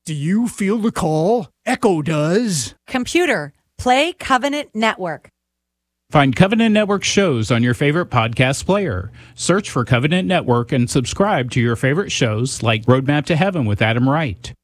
Do you feel the call? Echo does. Computer, play Covenant Network. Find Covenant Network shows on your favorite podcast player. Search for Covenant Network and subscribe to your favorite shows like Roadmap to Heaven with Adam Wright,